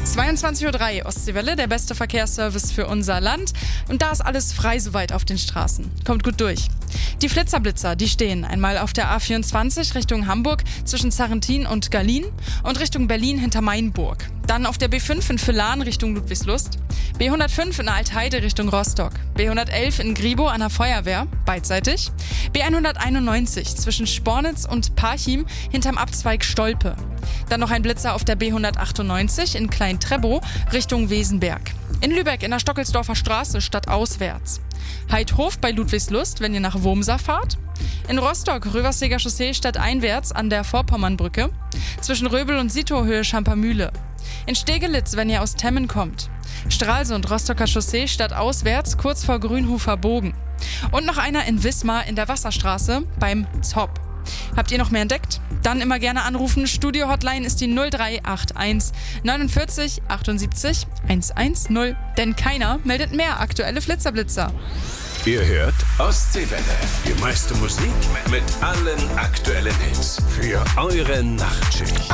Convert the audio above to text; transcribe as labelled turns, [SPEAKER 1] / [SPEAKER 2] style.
[SPEAKER 1] 22:03 Uhr, Ostseewelle, der beste Verkehrsservice für unser Land. Und da ist alles frei soweit auf den Straßen. Kommt gut durch. Die Flitzer-Blitzer, die stehen einmal auf der A24 Richtung Hamburg zwischen Sarrentin und Gallien und Richtung Berlin hinter Mainburg. Dann auf der B5 in Villahn Richtung Ludwigslust, B105 in Altheide Richtung Rostock, B111 in Gribo an der Feuerwehr, beidseitig, B191 zwischen Spornitz und Parchim hinterm Abzweig Stolpe. Dann noch ein Blitzer auf der B198 in Klein-Trebow Richtung Wesenberg. In Lübeck in der Stockelsdorfer Straße stadtauswärts. Heidhof bei Ludwigslust, wenn ihr nach Wurmser fahrt. In Rostock Röverseger Chaussee stadteinwärts an der Vorpommernbrücke. Zwischen Röbel und Sitohöhe Schampermühle. In Stegelitz, wenn ihr aus Temmen kommt. Stralsund Rostocker Chaussee stadtauswärts kurz vor Grünhofer Bogen. Und noch einer in Wismar in der Wasserstraße beim Zopp. Habt ihr noch mehr entdeckt? Dann immer gerne anrufen. Studio-Hotline ist die 0381 49 78 110. Denn keiner meldet mehr aktuelle Flitzerblitzer.
[SPEAKER 2] Ihr hört Ostseewelle. Die meiste Musik mit allen aktuellen Hits für eure Nachtschicht.